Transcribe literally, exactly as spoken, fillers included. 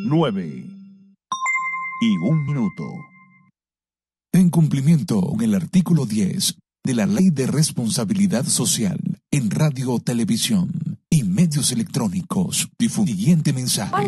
nueve y un minuto. En cumplimiento con el artículo diez de la Ley de Responsabilidad Social en Radio, Televisión y Medios Electrónicos, difunde el siguiente mensaje.